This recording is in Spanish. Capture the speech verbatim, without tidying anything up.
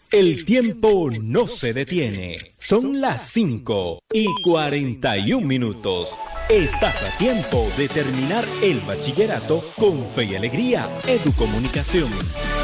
El tiempo no se detiene. Son las cinco y cuarenta y un minutos. Estás a tiempo de terminar el bachillerato con Fe y Alegría Educomunicación.